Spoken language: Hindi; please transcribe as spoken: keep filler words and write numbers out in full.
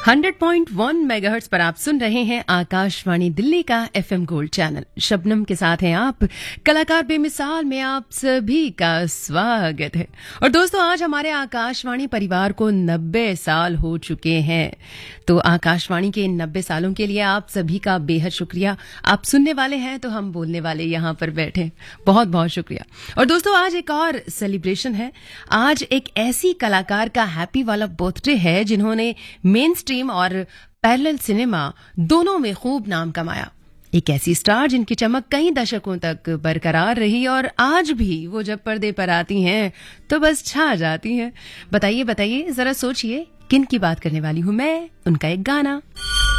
हंड्रेड पॉइंट वन मेगाहर्ट्ज पर आप सुन रहे हैं आकाशवाणी दिल्ली का एफएम गोल्ड चैनल। शबनम के साथ हैं आप। कलाकार बेमिसाल में आप सभी का स्वागत है। और दोस्तों, आज हमारे आकाशवाणी परिवार को नब्बे साल हो चुके हैं। तो आकाशवाणी के इन नब्बे सालों के लिए आप सभी का बेहद शुक्रिया। आप सुनने वाले हैं तो हम बोलने वाले यहाँ पर बैठे, बहुत बहुत शुक्रिया। और दोस्तों, आज एक और सेलिब्रेशन है। आज एक ऐसी कलाकार का हैप्पी वाला बर्थडे है जिन्होंने मेन स्ट्रीम और पैरेलल सिनेमा दोनों में खूब नाम कमाया। एक ऐसी स्टार जिनकी चमक कई दशकों तक बरकरार रही और आज भी वो जब पर्दे पर आती हैं तो बस छा जाती हैं। बताइए बताइए, जरा सोचिए किन की बात करने वाली हूं मैं। उनका एक गाना